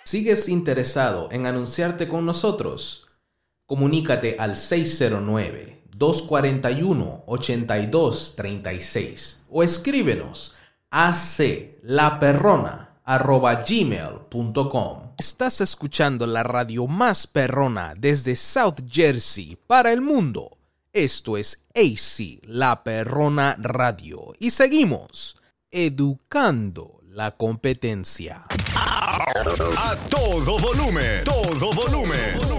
¿Sigues interesado en anunciarte con nosotros? Comunícate al 609-241-8236 o escríbenos a aclaperrona@gmail.com. Estás escuchando la radio más perrona desde South Jersey para el mundo. Esto es AC La Perrona Radio y seguimos educando la competencia. A todo volumen, todo volumen.